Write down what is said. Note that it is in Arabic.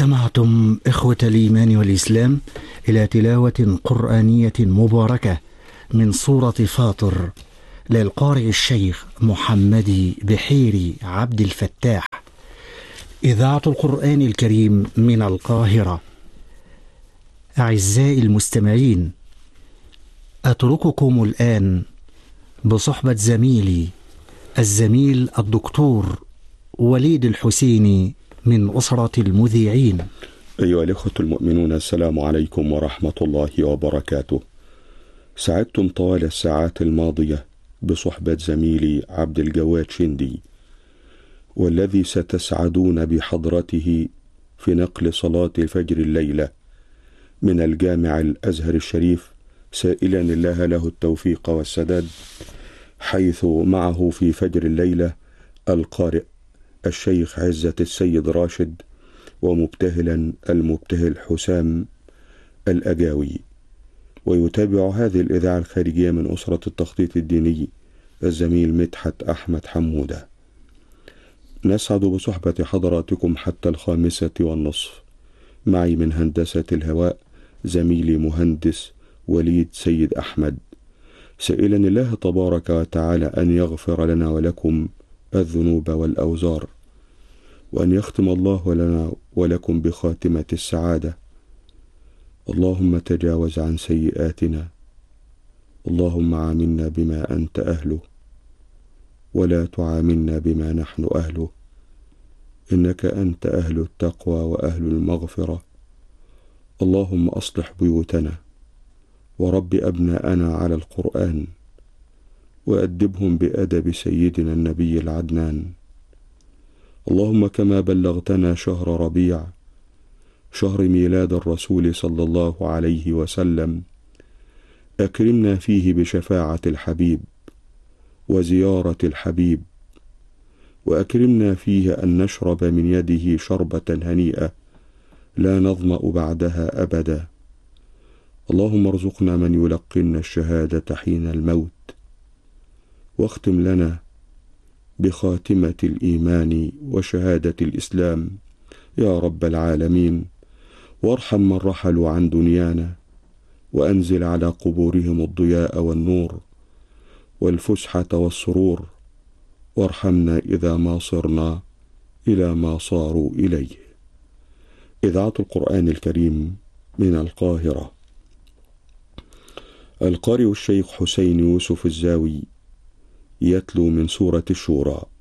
استمعتم إخوة الإيمان والإسلام إلى تلاوة قرآنية مباركة من سورة فاطر للقارئ الشيخ محمد بحيري عبد الفتاح، إذاعة القرآن الكريم من القاهرة. أعزائي المستمعين، أترككم الآن بصحبة زميلي الزميل الدكتور وليد الحسيني من أسرة المذيعين. أيها الإخوة المؤمنون، السلام عليكم ورحمة الله وبركاته. سعدتم طوال الساعات الماضية بصحبة زميلي عبد الجواد شندي، والذي ستسعدون بحضرته في نقل صلاة الفجر الليلة من الجامع الأزهر الشريف، سائلا الله له التوفيق والسداد، حيث معه في فجر الليلة القارئ الشيخ عزة السيد راشد، ومبتهلا المبتهل حسام الأجاوي. ويتابع هذه الإذاعة الخارجية من أسرة التخطيط الديني الزميل مدحت أحمد حمودة. نسعد بصحبة حضراتكم حتى 5:30. معي من هندسة الهواء زميلي مهندس وليد سيد أحمد، سائلا الله تبارك وتعالى أن يغفر لنا ولكم الذنوب والأوزار، وأن يختم الله لنا ولكم بخاتمة السعادة. اللهم تجاوز عن سيئاتنا، اللهم عاملنا بما أنت أهله، ولا تعاملنا بما نحن أهله، إنك أنت أهل التقوى وأهل المغفرة. اللهم أصلح بيوتنا ورب أبناءنا على القرآن، وأدبهم بأدب سيدنا النبي العدنان. اللهم كما بلغتنا شهر ربيع، شهر ميلاد الرسول صلى الله عليه وسلم، أكرمنا فيه بشفاعة الحبيب وزيارة الحبيب، وأكرمنا فيه أن نشرب من يده شربة هنيئة لا نظمأ بعدها أبدا. اللهم ارزقنا من يلقن الشهادة حين الموت، واختم لنا بخاتمة الإيمان وشهادة الإسلام يا رب العالمين. وارحم من رحلوا عن دنيانا، وأنزل على قبورهم الضياء والنور والفسحة والسرور، وارحمنا إذا ما صرنا إلى ما صاروا إليه. إذاعة القرآن الكريم من القاهرة. القارئ الشيخ حسين يوسف الزاوي يتلو من سورة الشورى.